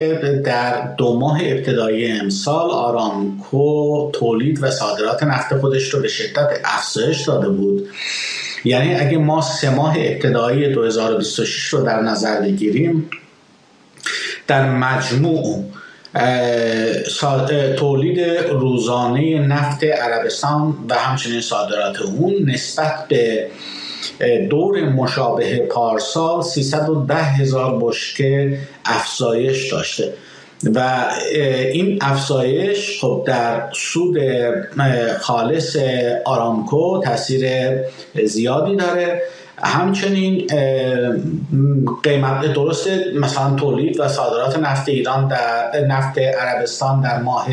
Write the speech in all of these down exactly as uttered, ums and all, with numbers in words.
در دو ماه ابتدایی امسال آرامکو تولید و صادرات نفت خودش رو به شدت افزایش داده بود. یعنی اگه ما سه ماه ابتدایی دو هزار و بیست و شش رو در نظر بگیریم، در مجموع تولید روزانه نفت عربستان و همچنین صادرات اون نسبت به دور مشابه پارسال سیصد و ده هزار بشکه افزایش داشته و این افزایش خب در سود خالص آرامکو تاثیر زیادی داره. همچنین قیمت درسته مثلا تولید و صادرات نفت ایران در نفت عربستان در ماه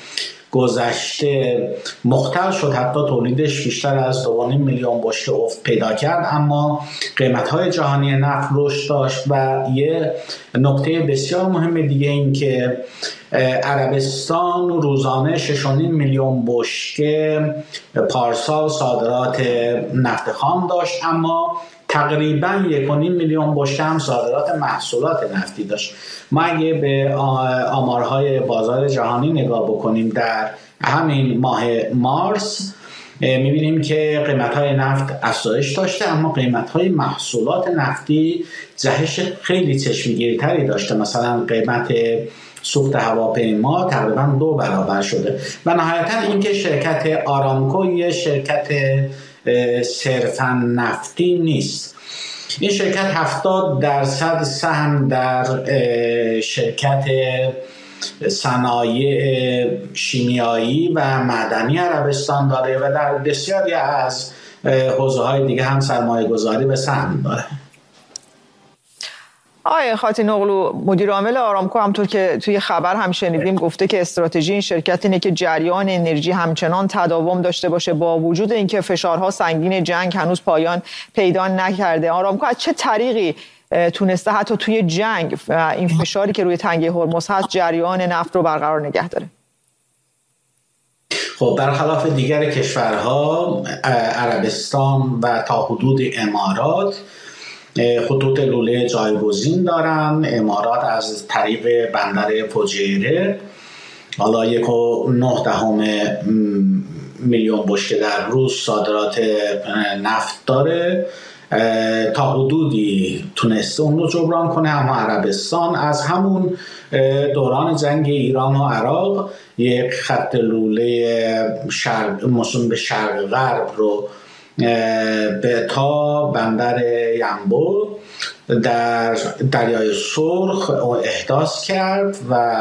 گذشته مختل شد، حتی تولیدش بیشتر از دو و نیم میلیون بشکه افت پیدا کرد، اما قیمت‌های جهانی نفت رشد داشت. و یه نکته بسیار مهم دیگه این که عربستان روزانه شش و نیم میلیون بشکه پارسال صادرات نفت خام داشت، اما تقریباً یک و نیم میلیون بشکه هم صادرات محصولات نفتی داشت. ما اگه به آمارهای بازار جهانی نگاه بکنیم در همین ماه مارس میبینیم که قیمت‌های نفت افزایش داشته، اما قیمت‌های محصولات نفتی جهش خیلی چشمگیرتری داشته. مثلا قیمت سوخت هواپیما تقریبا دو برابر شده. و نهایتاً اینکه شرکت آرامکو یه شرکت صرفاً نفتی نیست. این شرکت هفتاد درصد سهم در شرکت صنایع شیمیایی و معدنی عربستان داره و در بسیاری از حوزه‌های دیگه هم سرمایه گذاری به سهم داره. آقای خاتین‌اغلو، مدیر عامل آرامکو همطور که توی خبر هم شنیدیم گفته که استراتژی این شرکت اینه که جریان انرژی همچنان تداوم داشته باشه با وجود اینکه فشارها سنگین جنگ هنوز پایان پیدا نکرده. آرامکو از چه طریقی تونسته حتی توی جنگ و این فشاری که روی تنگه هرمز هست جریان نفت رو برقرار نگه داره؟ خب برخلاف دیگر کشورها عربستان و تا حدود امارات خطوط لوله جایگزین دارن. امارات از طریق بندر فجیره حالا یک و نه دهم میلیون بشکه در روز صادرات نفت داره، تا حدودی تونسته اون رو جبران کنه. اما عربستان از همون دوران جنگ ایران و عراق یک خط لوله شرق موسوم به شرق غرب رو به تا بندر ینبو در دریای سرخ احداث کرد و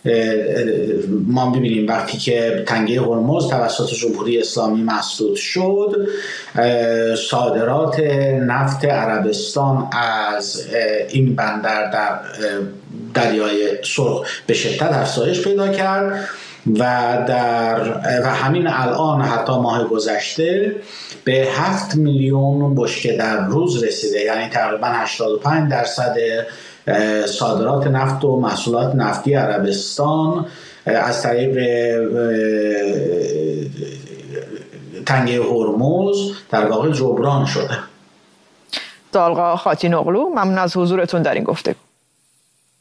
ما ببینیم وقتی که تنگه هرمز توسط جمهوری اسلامی مسدود شد، صادرات نفت عربستان از این بندر در دریای سرخ به شدت افزایش پیدا کرد و در و همین الان حتی ماه گذشته به هفت میلیون بشکه در روز رسیده. یعنی تقریبا هشتاد و پنج درصد صادرات نفت و محصولات نفتی عربستان از طریق تنگه هرمز در واقع جبران شده. آقای خاتین‌اغلو، ممنون از حضورتون در این گفتگو.